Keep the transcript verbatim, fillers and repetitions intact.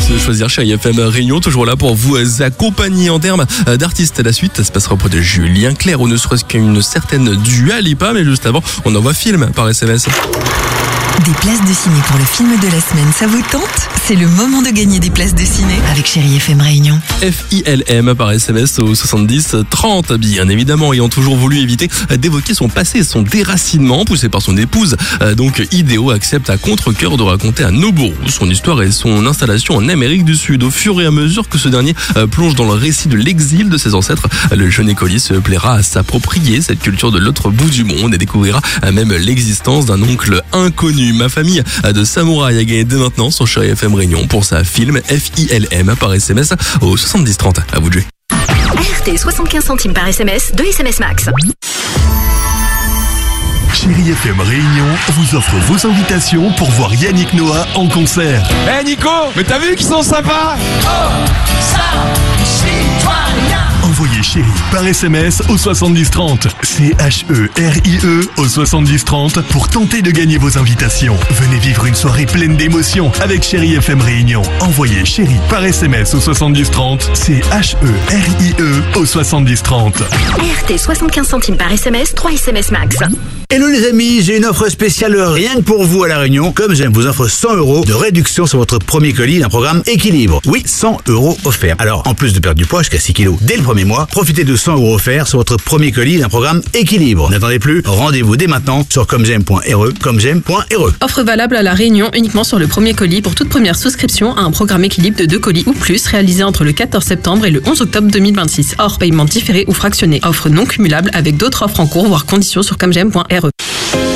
Merci de choisir Chérie F M Réunion, toujours là pour vous accompagner en termes d'artistes. La suite, ça se passera auprès de Julien Clerc ou ne serait-ce qu'une certaine Dua Lipa, mais juste avant, on envoie film par S M S. Des places de ciné pour le film de la semaine, ça vous tente? C'est le moment de gagner des places de ciné avec Chérie F M Réunion. F I L M par S M S au soixante-dix trente, bien évidemment, ayant toujours voulu éviter d'évoquer son passé et son déracinement, poussé par son épouse. Donc Hideo accepte à contre-cœur de raconter à Noboru son histoire et son installation en Amérique du Sud. Au fur et à mesure que ce dernier plonge dans le récit de l'exil de ses ancêtres, le jeune écolier se plaira à s'approprier cette culture de l'autre bout du monde et découvrira même l'existence d'un oncle inconnu. Ma famille de samouraï a gagné dès maintenant sur Chérie F M Réunion pour sa film F I L M par S M S au soixante-dix trente. À vous de jouer. R T soixante-quinze centimes par S M S, deux S M S max. Chérie F M Réunion vous offre vos invitations pour voir Yannick Noah en concert. Eh hey Nico, mais t'as vu qu'ils sont sympas? Oh, ça, citoyen. Envoyez Chérie par S M S au soixante-dix trente. C H E R I E au soixante-dix trente pour tenter de gagner vos invitations. Venez vivre une soirée pleine d'émotions avec Chérie F M Réunion. Envoyez Chérie par S M S au soixante-dix trente. C H E R I E au soixante-dix trente. R T soixante-quinze centimes par S M S, trois S M S max. Hello les amis, j'ai une offre spéciale rien que pour vous à La Réunion. Comme j'aime, vous offre cent euros de réduction sur votre premier colis d'un programme Équilibre. Oui, cent euros offerts. Alors, en plus de perdre du poids jusqu'à six kilos dès le premier mois, profitez de cent euros offerts sur votre premier colis d'un programme Équilibre. N'attendez plus, rendez-vous dès maintenant sur comgem point r e, comgem point r e. Offre valable à La Réunion uniquement sur le premier colis pour toute première souscription à un programme Équilibre de deux colis ou plus réalisé entre le quatorze septembre et le onze octobre deux mille vingt-six. Hors paiement différé ou fractionné. Offre non cumulable avec d'autres offres en cours, voire conditions sur comgem point r e.